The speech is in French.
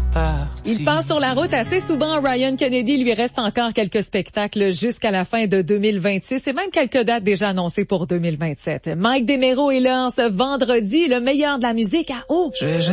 parti. Il passe sur la route assez souvent. Ryan Kennedy, lui reste encore quelques spectacles jusqu'à la fin de 2026 et même quelques dates déjà annoncées pour 2027. Mike DeMero est là ce vendredi, le meilleur de la musique à Eau.